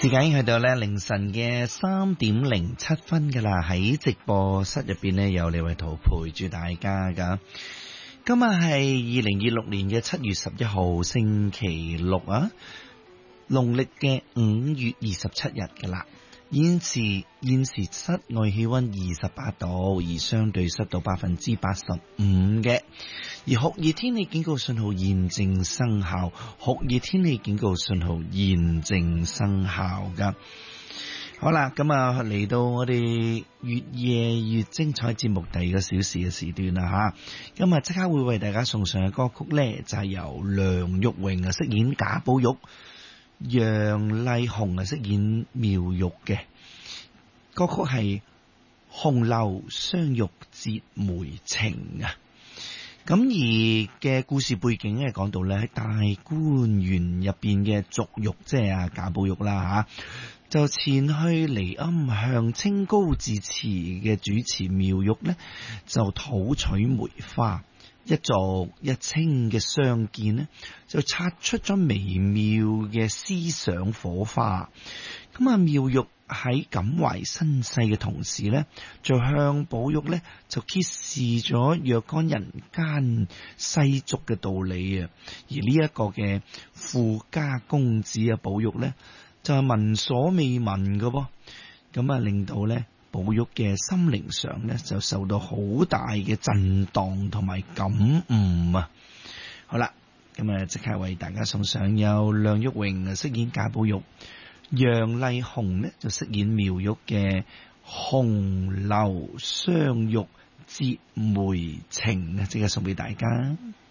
時間已經去到咧凌晨嘅3:07噶啦，喺直播室入邊咧有李慧圖陪住大家噶。今日係2026年嘅7月11號星期六啊，農曆嘅5月27日噶啦。現時室外氣溫28度，而相對濕度85%嘅。而酷熱天氣警告信號現正生效，酷熱天氣警告信號現正生效噶。好啦，咁啊嚟到我哋越夜越精彩節目第2個小時嘅時段啦吓。今日即刻會為大家送上嘅歌曲呢，就係由梁玉榮啊飾演賈寶玉，楊麗紅啊飾演妙玉嘅歌曲係《紅樓相遇折梅情》啊。咁而嘅故事背景咧講到咧喺大觀園入邊嘅祝玉，即係啊賈寶玉啦吓，就前去離庵向清高致辭嘅主持妙玉咧，就討取梅花。一俗一清嘅相見呢，就擦出咗微妙嘅思想火花。咁啊，妙玉喺感懷身世嘅同時呢，就向寶玉呢就揭示咗若干人間世俗嘅道理啊。而呢一個嘅富家公子啊，寶玉呢，就係聞所未聞嘅噃，咁啊令到呢寶玉嘅心靈上呢，就受到好大嘅震盪同埋感悟啊！好啦，咁啊即刻為大家送上由梁玉榮飾演賈寶玉，楊麗紅呢就飾演妙玉嘅《紅樓相遇折梅情》啊！即刻送俾大家。